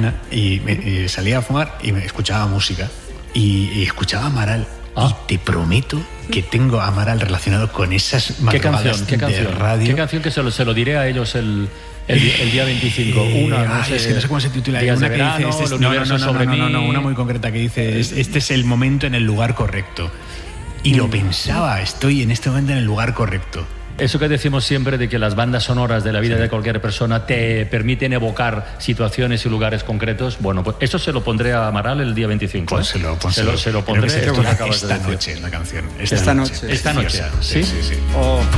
mañana y salía a fumar y me escuchaba música y escuchaba Amaral. Y te prometo que tengo a Amaral relacionado con esas madrugadas de radio. ¿Qué canción? Que se lo diré a ellos el día 25. Es que no sé cómo se titula. Días una de que verano, dice, el universo sobre mí. una muy concreta que dice, este es el momento en el lugar correcto. Y lo pensaba, estoy en este momento en el lugar correcto. Eso que decimos siempre de que las bandas sonoras de la vida de cualquier persona te permiten evocar situaciones y lugares concretos, bueno, pues eso se lo pondré a Amaral el día 25. Pues se lo pondré. Se lo pondré. Esta noche es la canción. Esta noche. Sí.